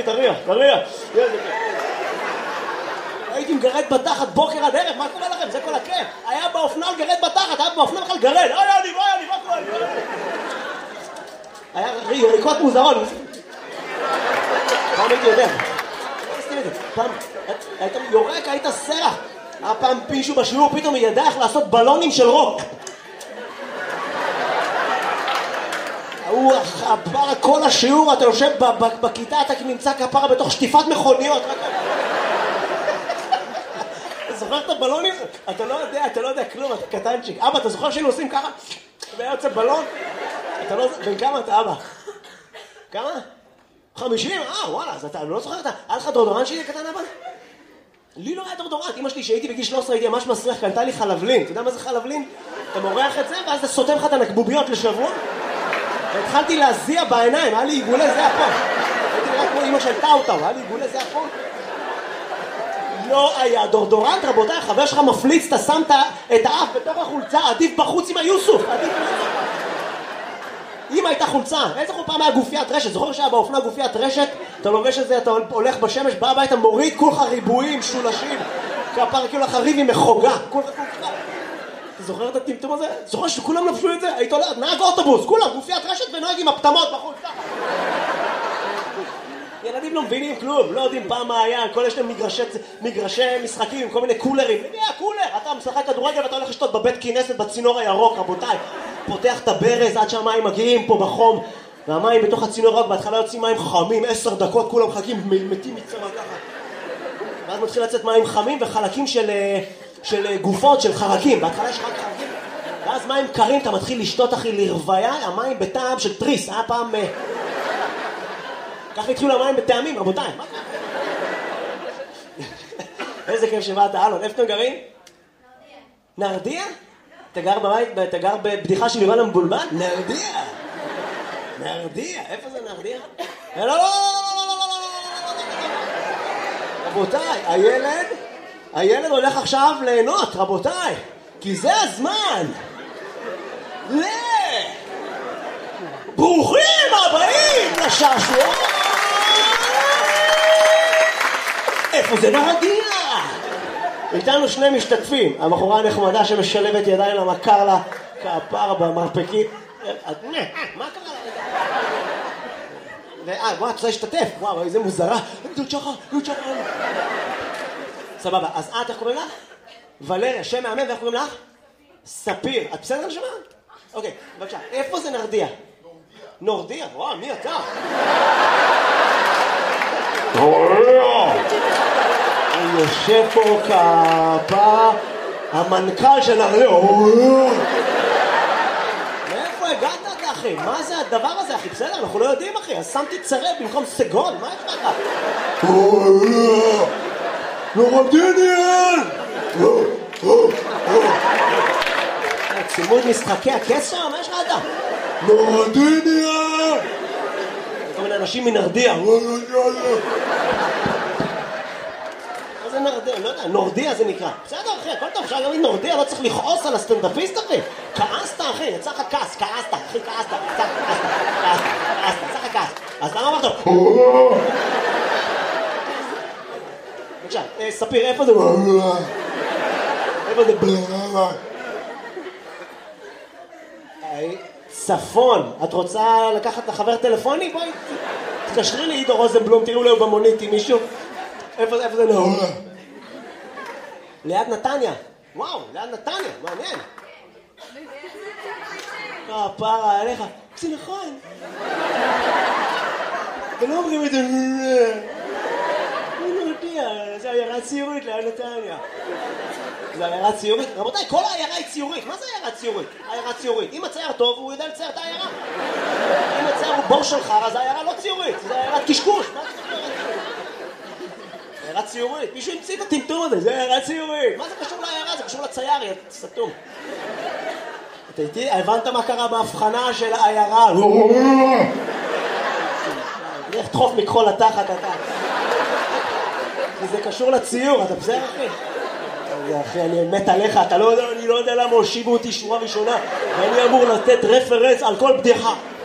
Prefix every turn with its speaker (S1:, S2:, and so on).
S1: תריח. הייתי מגרד בתחת בוקר עד ערב, מה קורה לכם? זה כל הכיף. היה באופנה לגרד בתחת, היה באופנה בכלל גרד. היה לי, מה קורה לי? היה ריקות מוזרות. פעם הייתי יודע. פעם היית יורק, היית סרח. היה פעם מישהו בשיעור פתאום ידע איך לעשות בלונים של רוק. הוא הפרה כל השיעור, אתה יושב בכיתה, אתה נמצא כפרה בתוך שטיפת מכוניות. אתה זוכר את הבלונים? אתה לא יודע כלום, אתה קטנצ'יק. אבא, אתה זוכר שהיינו עושים ככה? והיה יוצא בלון? אתה לא... בן כמה אתה, אבא? כמה? 50? וואלה, אז אתה לא זוכר, היה לך דורדורן שלי קטן, אבא? לי לא היה דורדורן. אמא שלי, שהייתי בגיל 13, הייתי ממש מסריח, קנתה לי חלבלין. אתה יודע מה זה חלבלין? אתה מורח את זה, ואז אתה סותם לך את הנקבוביות לשבוע. והתחלתי להזיע בעיניים, היה לי עיגולי זיע פה. הייתי נראה כמו אמא של טאוטאו, היה לי עיגולי זיע פה. לא היה דורדורנט, רבותיי, חבר שלך מפליץ, אתה שמת את האף בתוך החולצה, עדיף בחוץ עם היוסוף, עדיף בחוץ. אם הייתה חולצה, איזה פעם היה גופיית רשת, זוכר שהיה באופנה גופיית רשת, אתה לובש את זה, אתה הולך בשמש, בא הביתה, מוריד כולך ריבועים, שולשים, כפר כאילו לך ריב עם מחוגה, כולך. אתה זוכר את הטמטום הזה? זוכר שכולם לבשו את זה? היית הולך, נהג אוטובוס, כולם, גופיית רשת ונוהג עם הפטמות בחוץ, ככה. ילדים לא מבינים כלום, לא יודעים פעם מה היה, כל יש להם מגרשי משחקים עם כל מיני קולרים. קולר, אתה משחק כדורגל ואתה הולך לשתות בבית כנסת בצינור הירוק, רבותיי. פותח את הברז עד שהמים מגיעים פה בחום, והמים בתוך הצינור הירוק, בהתחלה יוצאים מים חמים, 10 דקות כולם מחכים, מתים מצמא ככה. ואז מתחיל לצאת מים חמים וחלקים של גופות, של חרקים. בהתחלה יש רק חרקים, ואז מים קרים, אתה מתחיל לשתות אחי לרוויה, המים בטעם של טריס, היה פעם... ככה התחילו המים בטעמים, רבותיי. איזה כיף שבאת, אלון. איפה אתם גרים? נרדיה. נרדיה? אתה גר בבדיחה של יובל המבולבל? נרדיה. איפה זה נרדיה? לא. רבותיי, הילד הולך עכשיו ליהנות, רבותיי. כי זה הזמן. ברוכים הבאים לשעשוע. איפה זה נרדיה? איתנו שני משתתפים, הבחורה הנחמדה שמשלבת ידיים למכר לה כפר במרפקית. מה קרה לה? בוא, את רוצה להשתתף? וואו, איזה מוזרה. דוצ'חה. סבבה, אז איך קוראים לך? ולריה, שם מאמן, ואיך קוראים לך? ספיר. את בסדר לשמה? אוקיי, בבקשה. איפה זה נרדיה? נורדיה? וואו, מי אתה? אני יושב פה כפה המנכ"ל של נרדיה. מאיפה הגעת אתה, אחי? מה זה הדבר הזה, אחי? בסדר, אנחנו לא יודעים, אחי. אז שמתי צרב במקום סגול, מה יש לך? נורדיניאל! צימוד משחקי הקסר, מה יש לך אתה? נורדיניאל! כל מיני אנשים מנרדיה. מה זה נרדיה? לא יודע, נורדיה זה נקרא. בסדר אחי, הכל טוב, אפשר להגיד נורדיה, לא צריך לכעוס על הסטנדאפיסט אחי. כעסת אחי, יצא לך כעס, כעסת, אחי כעסת, יצא לך כעס. אז למה אמרת? בבקשה, ספיר, איפה זה? איפה זה? צפון, את רוצה לקחת לחבר טלפוני? בואי, תקשרי לי עידו רוזנבלום, תראו לו במונית עם מישהו. איפה זה נאו? ליד נתניה. וואו, ליד נתניה, מעניין. פרה עליך. זה נכון. אתם לא אומרים את זה. אני לא יודע, זה עיירה ציורית ליד נתניה. זה עיירה ציורית? רבותיי, כל העיירה היא ציורית. מה זה עיירה ציורית? עיירה ציורית. אם הצייר טוב, הוא יודע לצייר את העיירה. אם הצייר הוא בור של חר, אז העיירה לא ציורית. זה עיירת קשקוש. מה זה עיירה ציורית? מישהו המציא את הטמטום הזה, זה עיירה ציורית. מה זה קשור לעיירה? זה קשור לצייר, יא סתום. אתה איתי? הבנת מה קרה בהבחנה של העיירה? איך תחוף מכחול לתחת אתה. זה קשור לציור, אתה בסדר אחי? אחי, אני מת עליך, אני לא יודע למה הושיבו אותי שורה ראשונה ואני אמור לתת רפרנס על כל בדיחה.